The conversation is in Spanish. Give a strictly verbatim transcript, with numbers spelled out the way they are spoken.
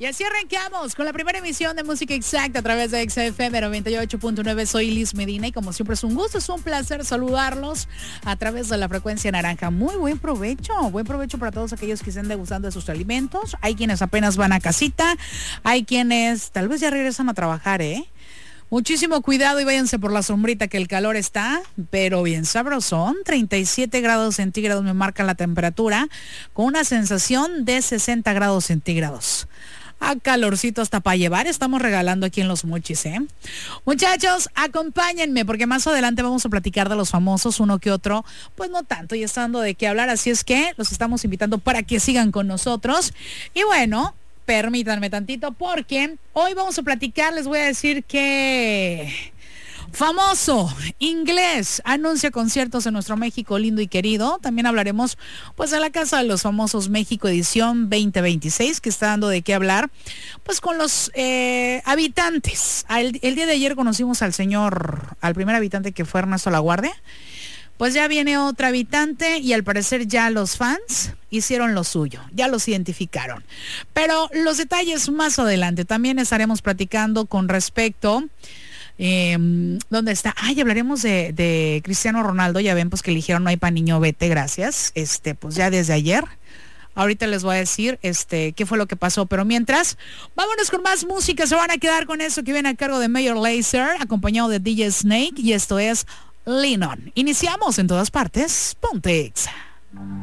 Y así arrancamos con la primera emisión de Música Exacta a través de X F M noventa y ocho punto nueve. Soy Liz Medina y como siempre es un gusto, es un placer saludarlos a través de la frecuencia naranja. Muy buen provecho, buen provecho para todos aquellos que estén degustando de sus alimentos. Hay quienes apenas van a casita, hay quienes tal vez ya regresan a trabajar, ¿eh? Muchísimo cuidado y váyanse por la sombrita que el calor está, pero bien sabrosón. treinta y siete grados centígrados me marca la temperatura, con una sensación de sesenta grados centígrados. A calorcito hasta para llevar, estamos regalando aquí en Los Mochis, ¿eh? Muchachos, acompáñenme porque más adelante vamos a platicar de los famosos, uno que otro, pues no tanto, y estando de qué hablar, así es que los estamos invitando para que sigan con nosotros. Y bueno, permítanme tantito porque hoy vamos a platicar, les voy a decir que famoso inglés anuncia conciertos en nuestro México lindo y querido. También hablaremos pues de la Casa de los Famosos México edición veinte veintiséis, que está dando de qué hablar pues con los eh, habitantes. El, el día de ayer conocimos al señor, al primer habitante, que fue Ernesto Laguardia. Pues ya viene otro habitante y al parecer ya los fans hicieron lo suyo, ya los identificaron. Pero los detalles más adelante. También estaremos platicando con respecto Eh, ¿dónde está? Ay, hablaremos de, de Cristiano Ronaldo. Ya ven pues que eligieron No hay pa' niño, vete, gracias. Este, pues ya desde ayer. Ahorita les voy a decir este qué fue lo que pasó, pero mientras, vámonos con más música. Se van a quedar con eso que viene a cargo de Major Lazer, acompañado de D J Snake, y esto es Lean On. Iniciamos en todas partes. Ponte Exa.